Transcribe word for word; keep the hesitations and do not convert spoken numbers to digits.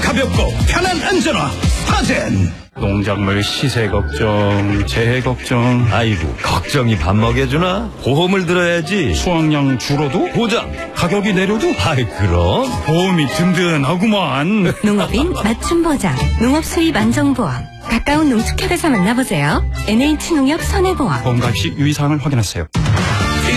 가볍고 편한 안전화 스타젠. 농작물 시세 걱정, 재해 걱정. 아이고, 걱정이 밥 먹여주나? 보험을 들어야지. 수확량 줄어도? 보장. 가격이 내려도? 아이, 그럼. 보험이 든든하구만. 농업인 맞춤 보장, 농업 수입 안정보험. 가까운 농축협에서 만나보세요. 엔에이치 농협 손해보험. 보험 가입 시 유의사항을 확인하세요.